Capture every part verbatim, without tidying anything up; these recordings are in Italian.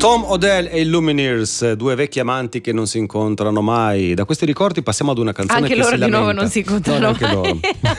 Tom Odell e i Lumineers, due vecchi amanti che non si incontrano mai. Da questi ricordi passiamo ad una canzone anche che loro si di lamenta. nuovo non si incontrano no, anche mai. loro.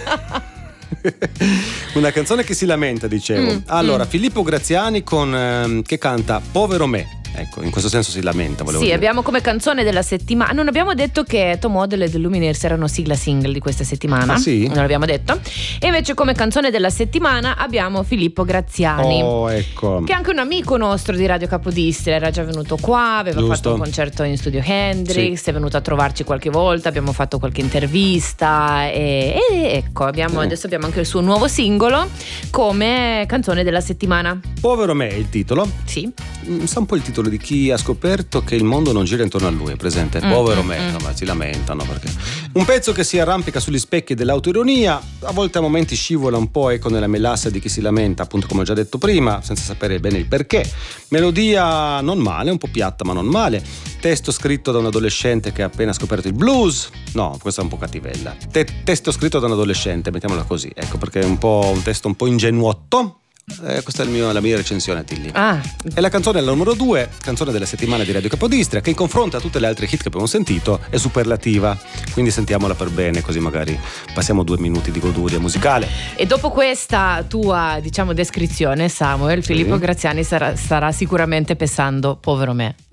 Una canzone che si lamenta, dicevo. Mm, allora, mm. Filippo Graziani con ehm, che canta Povero me. Ecco, in questo senso si lamenta, volevo Sì, dire. abbiamo come canzone della settimana. Non abbiamo detto che Tom Odell e The Lumineers erano sigla single di questa settimana. Ah, sì? Non l'abbiamo detto. E invece come canzone della settimana abbiamo Filippo Graziani. Oh, ecco. Che è anche un amico nostro di Radio Capodistria, era già venuto qua, aveva Giusto. fatto un concerto in studio Hendrix, Sì. è venuto a trovarci qualche volta, abbiamo fatto qualche intervista e, e ecco, abbiamo, Sì. adesso abbiamo anche il suo nuovo singolo come canzone della settimana. Povero me è il titolo. Sì. Mm, Sa un po' il titolo di chi ha scoperto che il mondo non gira intorno a lui, è presente? Mm, Povero mm, me, mm. insomma, si lamentano perché un pezzo che si arrampica sugli specchi dell'autoironia, a volte a momenti scivola un po', ecco, nella melassa di chi si lamenta, appunto come ho già detto prima, senza sapere bene il perché. Melodia non male, un po' piatta ma non male. Testo scritto da un adolescente che ha appena scoperto il blues. No, questa è un po' cattivella. Te- testo scritto da un adolescente, mettiamola così, ecco, perché è un po' un testo un po' ingenuotto. Eh, questa è il mio, la mia recensione, Tilly. Ah, E la canzone è la numero due, canzone della settimana di Radio Capodistria, che in confronto a tutte le altre hit che abbiamo sentito è superlativa. Quindi sentiamola per bene, così magari passiamo due minuti di goduria musicale. e dopo questa tua, diciamo, descrizione, Samuel, Filippo Graziani sarà, starà sicuramente pensando povero me.